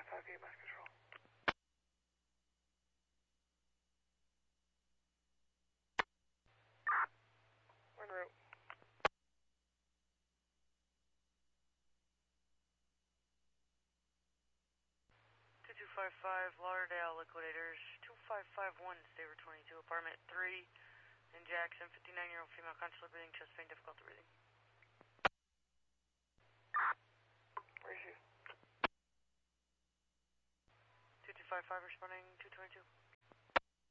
558, mass control. We're en route. 2255 Lauderdale Liquidators, 2551 Sabre 22, apartment 3 in Jackson, 59-year-old female constable breathing, chest pain, difficulty breathing. Where is she? 2255 responding, 222.